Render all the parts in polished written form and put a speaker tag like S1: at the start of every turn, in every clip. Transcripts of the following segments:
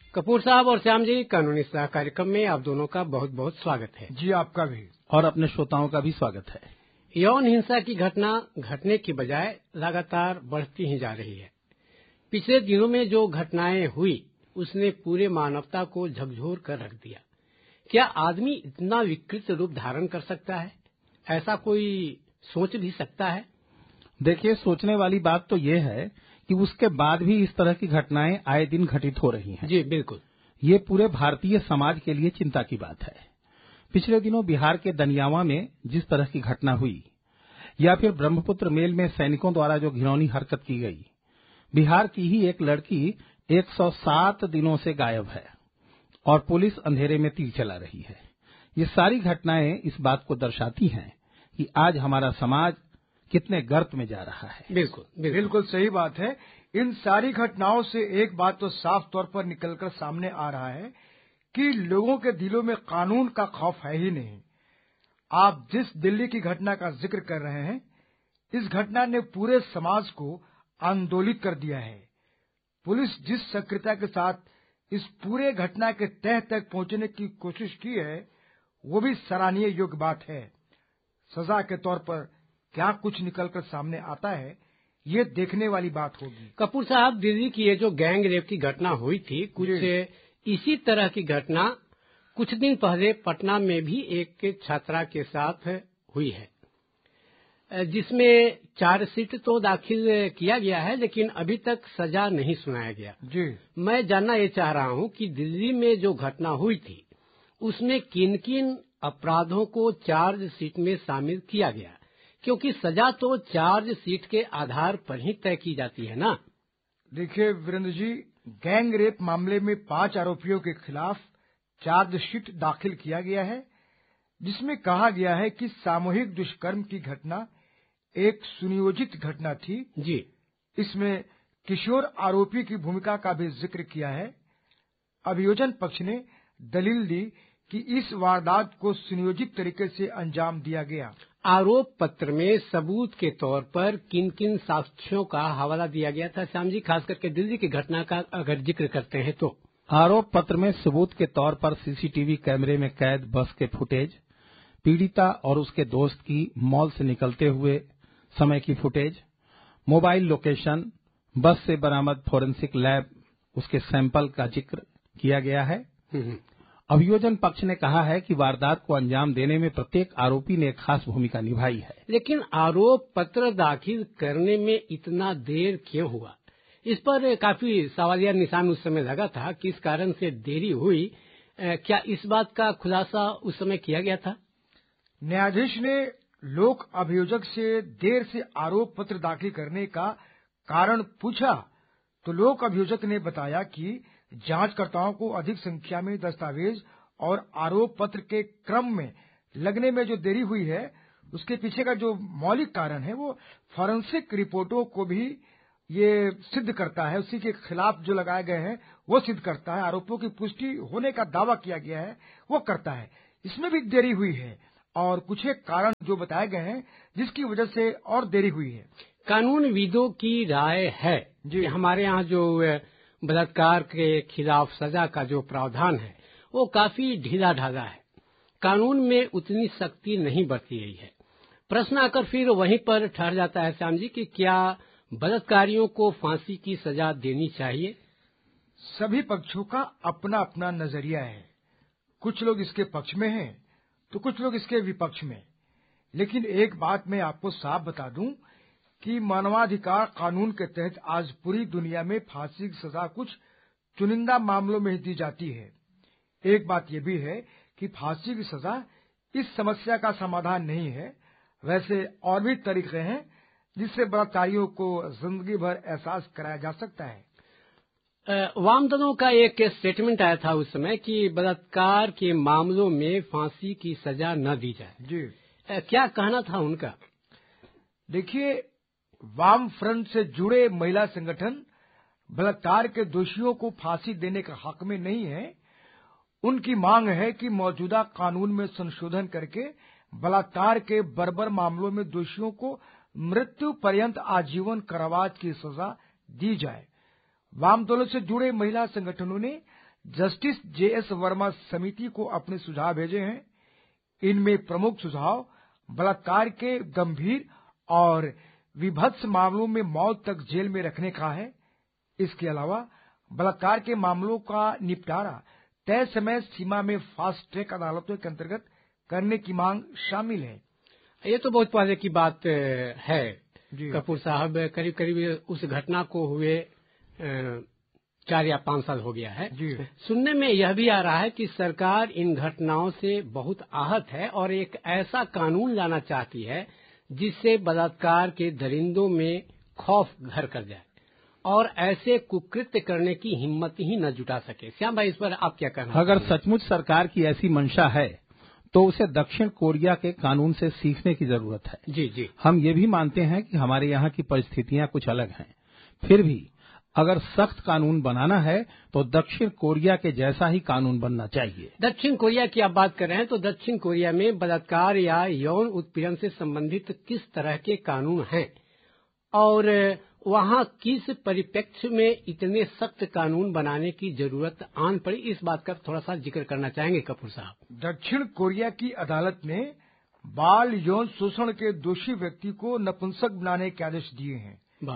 S1: कपूर साहब और श्याम जी, कानूनी सलाह कार्यक्रम में आप दोनों का बहुत बहुत स्वागत है।
S2: जी, आपका भी
S3: और अपने श्रोताओं का भी स्वागत है।
S1: यौन हिंसा की घटना घटने की बजाय लगातार बढ़ती ही जा रही है। पिछले दिनों में जो घटनाएं हुई उसने पूरे मानवता को झकझोर कर रख दिया। क्या आदमी इतना विकृत रूप धारण कर सकता है? ऐसा कोई सोच भी सकता है?
S3: देखिए, सोचने वाली बात तो ये है कि उसके बाद भी इस तरह की घटनाएं आए दिन घटित हो रही हैं।
S1: जी बिल्कुल,
S3: ये पूरे भारतीय समाज के लिए चिंता की बात है। पिछले दिनों बिहार के दनियावा में जिस तरह की घटना हुई, या फिर ब्रह्मपुत्र मेल में सैनिकों द्वारा जो घिनौनी हरकत की गई, बिहार की ही एक लड़की 107 दिनों से गायब है और पुलिस अंधेरे में तीर चला रही है। ये सारी घटनाएं इस बात को दर्शाती हैं कि आज हमारा समाज कितने गर्त में जा रहा है।
S2: बिल्कुल सही बात है। इन सारी घटनाओं से एक बात तो साफ तौर पर निकलकर सामने आ रहा है कि लोगों के दिलों में कानून का खौफ है ही नहीं। आप जिस दिल्ली की घटना का जिक्र कर रहे हैं, इस घटना ने पूरे समाज को आंदोलित कर दिया है। पुलिस जिस सक्रियता के साथ इस पूरे घटना के तह तक पहुंचने की कोशिश की है, वो भी सराहनीय योग्य बात है। सजा के तौर पर क्या कुछ निकलकर सामने आता है, ये देखने वाली बात होगी।
S1: कपूर साहब, दिल्ली की ये जो गैंग रेप की घटना हुई थी, कुछ इसी तरह की घटना कुछ दिन पहले पटना में भी एक छात्रा के साथ हुई है, जिसमें चार्जशीट तो दाखिल किया गया है, लेकिन अभी तक सजा नहीं सुनाया गया।
S2: जी,
S1: मैं जानना ये चाह रहा हूँ कि दिल्ली में जो घटना हुई थी उसमें किन किन अपराधों को चार्जशीट में शामिल किया गया, क्योंकि सजा तो चार्जशीट के आधार पर ही तय की जाती है ना।
S2: देखिए वीरेंद्र जी, गैंग रेप मामले में 5 आरोपियों के खिलाफ चार्जशीट दाखिल किया गया है, जिसमें कहा गया है कि सामूहिक दुष्कर्म की घटना एक सुनियोजित घटना थी।
S1: जी,
S2: इसमें किशोर आरोपी की भूमिका का भी जिक्र किया है। अभियोजन पक्ष ने दलील दी कि इस वारदात को सुनियोजित तरीके से अंजाम दिया गया।
S1: आरोप पत्र में सबूत के तौर पर किन किन साक्ष्यों का हवाला दिया गया था श्याम जी, खास करके दिल्ली की घटना का अगर जिक्र करते हैं तो?
S3: आरोप पत्र में सबूत के तौर पर सीसीटीवी कैमरे में कैद बस के फुटेज, पीड़िता और उसके दोस्त की मॉल से निकलते हुए समय की फुटेज, मोबाइल लोकेशन, बस से बरामद फोरेंसिक लैब उसके सैंपल का जिक्र किया गया है। अभियोजन पक्ष ने कहा है कि वारदात को अंजाम देने में प्रत्येक आरोपी ने एक खास भूमिका निभाई है।
S1: लेकिन आरोप पत्र दाखिल करने में इतना देर क्यों हुआ? इस पर काफी सवालिया निशान उस समय लगा था। किस कारण से देरी हुई? क्या इस बात का खुलासा उस समय किया गया था?
S2: न्यायाधीश ने लोक अभियोजक से देर से आरोप पत्र दाखिल करने का कारण पूछा, तो लोक अभियोजक ने बताया कि जांचकर्ताओं को अधिक संख्या में दस्तावेज और आरोप पत्र के क्रम में लगने में जो देरी हुई है, उसके पीछे का जो मौलिक कारण है वो फॉरेंसिक रिपोर्टों को भी ये सिद्ध करता है। उसी के खिलाफ जो लगाए गए हैं वो सिद्ध करता है। आरोपों की पुष्टि होने का दावा किया गया है वो करता है। इसमें भी देरी हुई है और कुछ एक कारण जो बताए गए हैं जिसकी वजह से और देरी हुई है।
S1: कानूनविदों की राय है कि हमारे यहाँ जो बलात्कार के खिलाफ सजा का जो प्रावधान है वो काफी ढीला ढाला है, कानून में उतनी सख्ती नहीं बरती गई है। प्रश्न आकर फिर वहीं पर ठहर जाता है श्याम जी कि क्या बलात्कारियों को फांसी की सजा देनी चाहिए?
S2: सभी पक्षों का अपना अपना नजरिया है। कुछ लोग इसके पक्ष में हैं तो कुछ लोग इसके विपक्ष में। लेकिन एक बात मैं आपको साफ बता दूं कि मानवाधिकार कानून के तहत आज पूरी दुनिया में फांसी की सजा कुछ चुनिंदा मामलों में ही दी जाती है। एक बात यह भी है कि फांसी की सजा इस समस्या का समाधान नहीं है। वैसे और भी तरीके हैं जिससे बलात्कारियों को जिंदगी भर एहसास कराया जा सकता है।
S1: वाम दलों का एक स्टेटमेंट आया था उस समय कि बलात्कार के मामलों में फांसी की सजा न दी जाए।
S2: जी,
S1: क्या कहना था उनका?
S2: देखिए, वाम फ्रंट से जुड़े महिला संगठन बलात्कार के दोषियों को फांसी देने के हक में नहीं है। उनकी मांग है कि मौजूदा कानून में संशोधन करके बलात्कार के बर्बर मामलों में दोषियों को मृत्यु पर्यंत आजीवन कारावास की सजा दी जाए। वाम दलों से जुड़े महिला संगठनों ने जस्टिस J.S. वर्मा समिति को अपने सुझाव भेजे हैं। इनमें प्रमुख सुझाव बलात्कार के गंभीर और विभत्स मामलों में मौत तक जेल में रखने का है। इसके अलावा बलात्कार के मामलों का निपटारा तय समय सीमा में फास्ट ट्रैक अदालतों के अंतर्गत करने की मांग शामिल है।
S1: ये तो बहुत पहले की बात है कपूर साहब, करीब करीब उस घटना को हुए 4 या 5 साल हो गया है। सुनने में यह भी आ रहा है कि सरकार इन घटनाओं से बहुत आहत है और एक ऐसा कानून लाना चाहती है जिससे बलात्कार के दरिंदों में खौफ घर कर जाए और ऐसे कुकृत्य करने की हिम्मत ही न जुटा सके। श्याम भाई, इस पर आप क्या कहना?
S3: अगर सचमुच सरकार की ऐसी मंशा है तो उसे दक्षिण कोरिया के कानून से सीखने की जरूरत है।
S1: जी।
S3: हम ये भी मानते हैं कि हमारे यहाँ की परिस्थितियां कुछ अलग हैं। फिर भी अगर सख्त कानून बनाना है तो दक्षिण कोरिया के जैसा ही कानून बनना चाहिए।
S1: दक्षिण कोरिया की आप बात कर रहे हैं तो दक्षिण कोरिया में बलात्कार या यौन उत्पीड़न से संबंधित किस तरह के कानून हैं और वहाँ किस परिप्रेक्ष्य में इतने सख्त कानून बनाने की जरूरत आन पड़ी, इस बात का थोड़ा सा जिक्र करना चाहेंगे कपूर साहब।
S2: दक्षिण कोरिया की अदालत ने बाल यौन शोषण के दोषी व्यक्ति को नपुंसक बनाने के आदेश दिए हैं।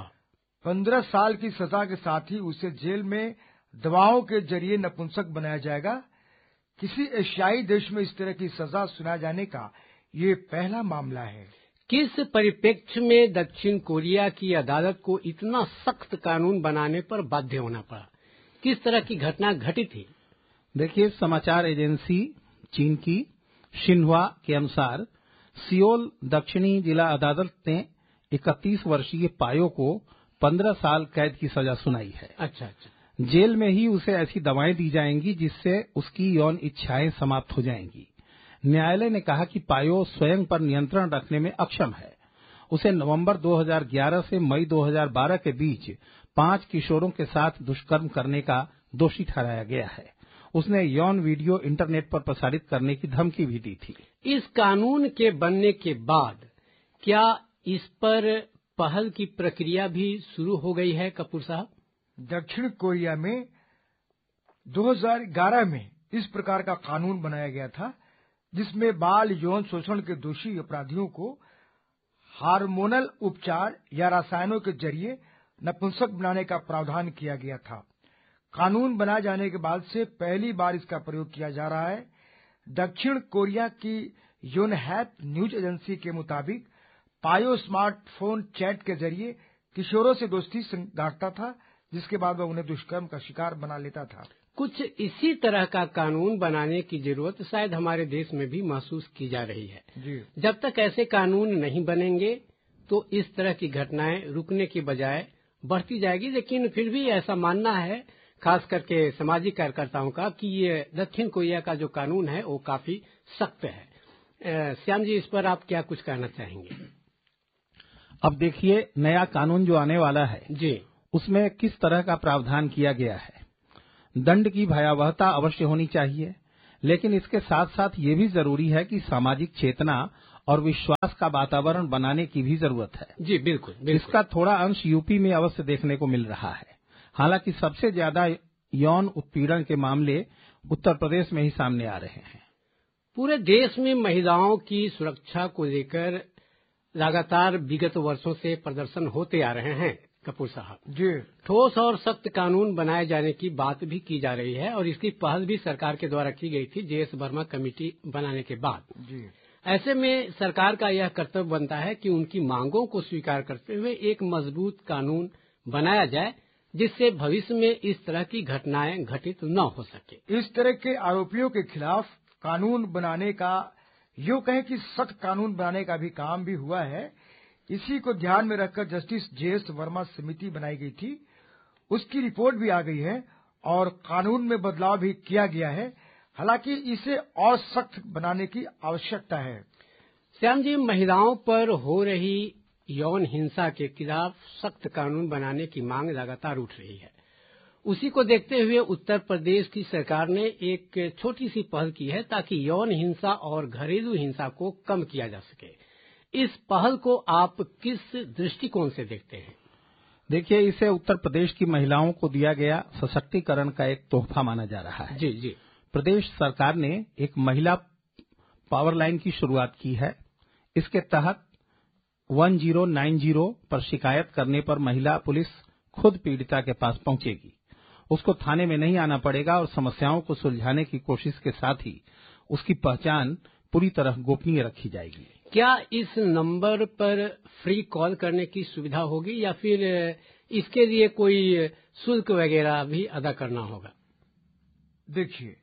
S2: 15 साल की सजा के साथ ही उसे जेल में दवाओं के जरिए नपुंसक बनाया जाएगा। किसी एशियाई देश में इस तरह की सजा सुनाए जाने का ये पहला मामला है।
S1: किस परिप्रेक्ष्य में दक्षिण कोरिया की अदालत को इतना सख्त कानून बनाने पर बाध्य होना पड़ा? किस तरह की घटना घटी थी?
S3: देखिए, समाचार एजेंसी चीन की शिन्हुआ के अनुसार सियोल दक्षिणी जिला अदालत ने 31 वर्षीय पायो को 15 साल कैद की सजा सुनाई है।
S1: अच्छा।
S3: जेल में ही उसे ऐसी दवाएं दी जाएंगी जिससे उसकी यौन इच्छाएं समाप्त हो जाएंगी। न्यायालय ने कहा कि पायो स्वयं पर नियंत्रण रखने में अक्षम है। उसे नवंबर 2011 से मई 2012 के बीच 5 किशोरों के साथ दुष्कर्म करने का दोषी ठहराया गया है। उसने यौन वीडियो इंटरनेट पर प्रसारित करने की धमकी भी दी थी।
S1: इस कानून के बनने के बाद क्या इस पर पहल की प्रक्रिया भी शुरू हो गई है कपूर साहब?
S2: दक्षिण कोरिया में 2011 में इस प्रकार का कानून बनाया गया था जिसमें बाल यौन शोषण के दोषी अपराधियों को हार्मोनल उपचार या रसायनों के जरिए नपुंसक बनाने का प्रावधान किया गया था। कानून बनाए जाने के बाद से पहली बार इसका प्रयोग किया जा रहा है। दक्षिण कोरिया की योनहैप न्यूज एजेंसी के मुताबिक पायो स्मार्टफोन चैट के जरिए किशोरों से दोस्ती गांठता था, जिसके बाद वह उन्हें दुष्कर्म का शिकार बना लेता था।
S1: कुछ इसी तरह का कानून बनाने की जरूरत शायद हमारे देश में भी महसूस की जा रही है। जब तक ऐसे कानून नहीं बनेंगे तो इस तरह की घटनाएं रुकने की बजाय बढ़ती जाएगी। लेकिन फिर भी ऐसा मानना है खास करके सामाजिक कार्यकर्ताओं का कि ये दक्षिण कोरिया का जो कानून है वो काफी सख्त है। श्याम जी, इस पर आप क्या कुछ कहना चाहेंगे?
S3: अब देखिए, नया कानून जो आने वाला है
S1: जी,
S3: उसमें किस तरह का प्रावधान किया गया है। दंड की भयावहता अवश्य होनी चाहिए, लेकिन इसके साथ साथ ये भी जरूरी है कि सामाजिक चेतना और विश्वास का वातावरण बनाने की भी जरूरत है।
S1: जी बिल्कुल।
S3: इसका थोड़ा अंश यूपी में अवश्य देखने को मिल रहा है। हालांकि सबसे ज्यादा यौन उत्पीड़न के मामले उत्तर प्रदेश में ही सामने आ रहे हैं।
S1: पूरे देश में महिलाओं की सुरक्षा को लेकर लगातार विगत वर्षों से प्रदर्शन होते आ रहे हैं कपूर साहब
S2: जी।
S1: ठोस और सख्त कानून बनाए जाने की बात भी की जा रही है और इसकी पहल भी सरकार के द्वारा की गई थी J.S. वर्मा कमेटी बनाने के बाद।
S2: जी।
S1: ऐसे में सरकार का यह कर्तव्य बनता है कि उनकी मांगों को स्वीकार करते हुए एक मजबूत कानून बनाया जाए जिससे भविष्य में इस तरह की घटनाएं घटित न हो सके।
S2: इस तरह के आरोपियों के खिलाफ कानून बनाने का, यूं कहें कि सख्त कानून बनाने का भी काम भी हुआ है। इसी को ध्यान में रखकर जस्टिस J.S. वर्मा समिति बनाई गई थी। उसकी रिपोर्ट भी आ गई है और कानून में बदलाव भी किया गया है। हालांकि इसे और सख्त बनाने की आवश्यकता है।
S1: श्याम जी, महिलाओं पर हो रही यौन हिंसा के खिलाफ सख्त कानून बनाने की मांग लगातार उठ रही है। उसी को देखते हुए उत्तर प्रदेश की सरकार ने एक छोटी सी पहल की है ताकि यौन हिंसा और घरेलू हिंसा को कम किया जा सके। इस पहल को आप किस दृष्टिकोण से देखते हैं?
S3: देखिए, इसे उत्तर प्रदेश की महिलाओं को दिया गया सशक्तिकरण का एक तोहफा माना जा रहा है।
S1: जी जी।
S3: प्रदेश सरकार ने एक महिला पावर लाइन की शुरुआत की है। इसके तहत 1090 पर शिकायत करने पर महिला पुलिस खुद पीड़िता के पास पहुंचेगी। उसको थाने में नहीं आना पड़ेगा और समस्याओं को सुलझाने की कोशिश के साथ ही उसकी पहचान पूरी तरह गोपनीय रखी जाएगी।
S1: क्या इस नंबर पर फ्री कॉल करने की सुविधा होगी या फिर इसके लिए कोई शुल्क वगैरह भी अदा करना होगा?
S2: देखिए,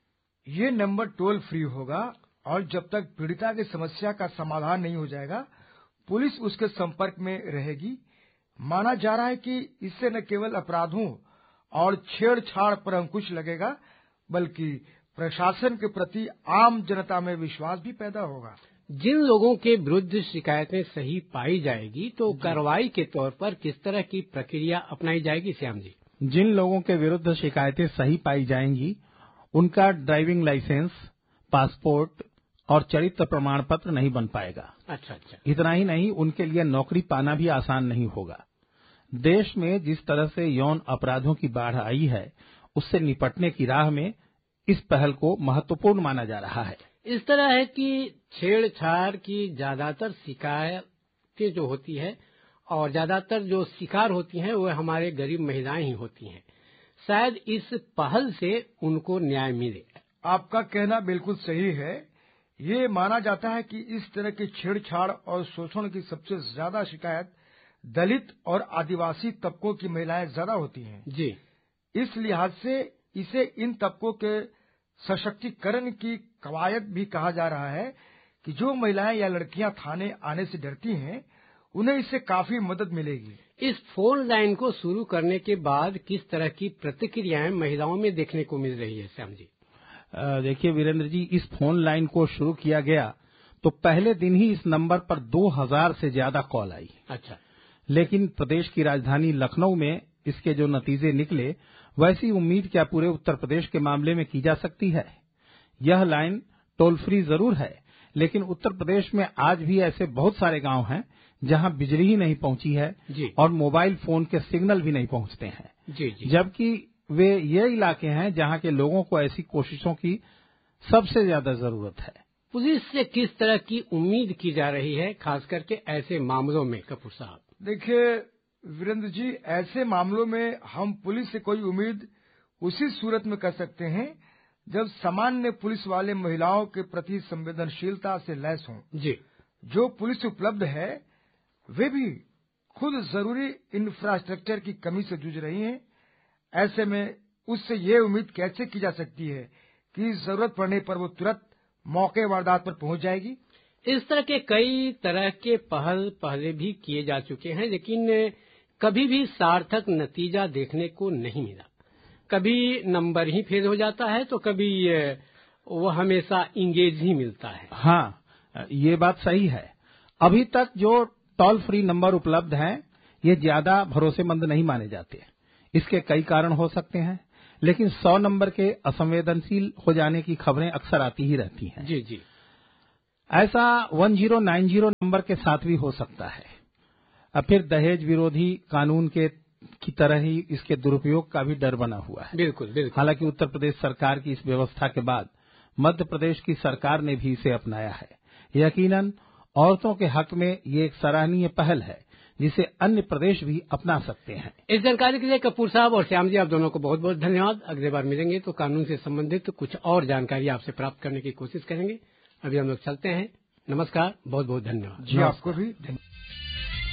S2: ये नंबर टोल फ्री होगा और जब तक पीड़िता की समस्या का समाधान नहीं हो जाएगा, पुलिस उसके संपर्क में रहेगी। माना जा रहा है कि इससे न केवल अपराधों और छेड़छाड़ पर अंकुश लगेगा, बल्कि प्रशासन के प्रति आम जनता में विश्वास भी पैदा होगा।
S1: जिन लोगों के विरुद्ध शिकायतें सही पाई जाएगी तो कार्रवाई के तौर पर किस तरह की प्रक्रिया अपनाई जाएगी श्याम जी?
S3: जिन लोगों के विरुद्ध शिकायतें सही पाई जाएंगी उनका ड्राइविंग लाइसेंस, पासपोर्ट और चरित्र प्रमाण पत्र नहीं बन पाएगा।
S1: अच्छा अच्छा।
S3: इतना ही नहीं, उनके लिए नौकरी पाना भी आसान नहीं होगा। देश में जिस तरह से यौन अपराधों की बाढ़ आई है, उससे निपटने की राह में इस पहल को महत्वपूर्ण माना जा रहा है।
S1: इस तरह है कि छेड़छाड़ की ज्यादातर शिकायतें जो होती है और ज्यादातर जो शिकार होती हैं वो हमारे गरीब महिलाएं ही होती हैं। शायद इस पहल से उनको न्याय मिले।
S2: आपका कहना बिल्कुल सही है। ये माना जाता है कि इस तरह की छेड़छाड़ और शोषण की सबसे ज्यादा शिकायत दलित और आदिवासी तबकों की महिलाएं ज्यादा होती हैं।
S1: जी।
S2: इस लिहाज से इसे इन तबकों के सशक्तिकरण की कवायद भी कहा जा रहा है कि जो महिलाएं या लड़कियां थाने आने से डरती हैं, उन्हें इससे काफी मदद मिलेगी।
S1: इस फोन लाइन को शुरू करने के बाद किस तरह की प्रतिक्रियाएं महिलाओं में देखने को मिल रही है श्याम जी?
S3: देखिए वीरेंद्र जी, इस फोन लाइन को शुरू किया गया तो पहले दिन ही इस नंबर पर 2000 से ज्यादा कॉल आई।
S1: अच्छा।
S3: लेकिन प्रदेश की राजधानी लखनऊ में इसके जो नतीजे निकले, वैसी उम्मीद क्या पूरे उत्तर प्रदेश के मामले में की जा सकती है? यह लाइन टोल फ्री जरूर है, लेकिन उत्तर प्रदेश में आज भी ऐसे बहुत सारे गांव हैं जहां बिजली ही नहीं पहुंची है और मोबाइल फोन के सिग्नल भी नहीं पहुंचते हैं।
S1: जी जी।
S3: जबकि वे ये इलाके हैं जहां के लोगों को ऐसी कोशिशों की सबसे ज्यादा जरूरत है।
S1: पुलिस से किस तरह की उम्मीद की जा रही है, खास करके ऐसे मामलों में कपूर साहब?
S2: देखिए वीरेंद्र जी, ऐसे मामलों में हम पुलिस से कोई उम्मीद उसी सूरत में कर सकते हैं जब सामान्य पुलिस वाले महिलाओं के प्रति संवेदनशीलता से लैस हों।
S1: जी।
S2: जो पुलिस उपलब्ध है वे भी खुद जरूरी इंफ्रास्ट्रक्चर की कमी से जूझ रही हैं। ऐसे में उससे ये उम्मीद कैसे की जा सकती है कि जरूरत पड़ने पर वो तुरंत मौके वारदात पर पहुंच जाएगी?
S1: इस तरह के कई तरह के पहल पहले भी किए जा चुके हैं, लेकिन कभी भी सार्थक नतीजा देखने को नहीं मिला। कभी नंबर ही फेल हो जाता है तो कभी वो हमेशा इंगेज ही मिलता है।
S3: हाँ, ये बात सही है। अभी तक जो टोल फ्री नंबर उपलब्ध हैं, ये ज्यादा भरोसेमंद नहीं माने जाते। इसके कई कारण हो सकते हैं, लेकिन 100 नंबर के असंवेदनशील हो जाने की खबरें अक्सर आती ही रहती हैं।
S1: जी जी।
S3: ऐसा 1090 नंबर के साथ भी हो सकता है। अब फिर दहेज विरोधी कानून की तरह ही इसके दुरुपयोग का भी डर बना हुआ है।
S1: बिल्कुल बिल्कुल।
S3: हालांकि उत्तर प्रदेश सरकार की इस व्यवस्था के बाद मध्य प्रदेश की सरकार ने भी इसे अपनाया है। यकीनन औरतों के हक में ये एक सराहनीय पहल है जिसे अन्य प्रदेश भी अपना सकते हैं।
S1: इस जानकारी के लिए कपूर साहब और श्याम जी, आप दोनों को बहुत बहुत धन्यवाद। अगली बार मिलेंगे तो कानून से संबंधित कुछ और जानकारी आपसे प्राप्त करने की कोशिश करेंगे। अभी हम लोग चलते हैं। नमस्कार, बहुत बहुत धन्यवाद।
S2: जी, आपको भी धन्यवाद।